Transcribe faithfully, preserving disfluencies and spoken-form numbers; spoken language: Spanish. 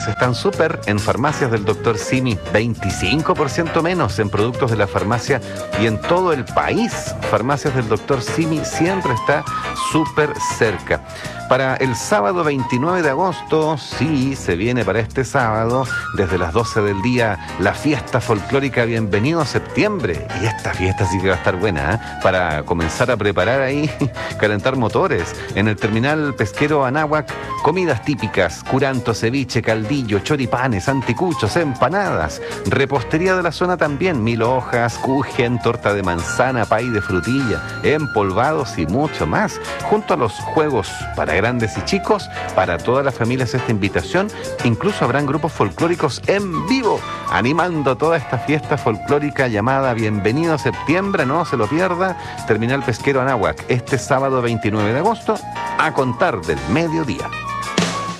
menos están súper en farmacias del doctor Simi, veinticinco por ciento menos en productos de la farmacia y en todo el país. Farmacias del doctor Simi siempre está súper cerca. Para el sábado veintinueve de agosto, sí, se viene para este sábado, desde las doce del día, la fiesta folclórica Bienvenido a Septiembre. Y esta fiesta sí que va a estar buena, ¿eh? Para comenzar a preparar ahí, calentar motores. En el terminal pesquero Anáhuac, comidas típicas, curanto, ceviche, caldillo, choripanes, anticuchos, empanadas. Repostería de la zona también, mil hojas, kuchen, torta de manzana, pay de frutilla, empolvados y mucho más. Junto a los juegos para grandes y chicos, para todas las familias esta invitación. Incluso habrán grupos folclóricos en vivo, animando toda esta fiesta folclórica llamada Bienvenido a Septiembre. No se lo pierda. Terminal pesquero Anáhuac, este sábado veintinueve de agosto, a contar del mediodía.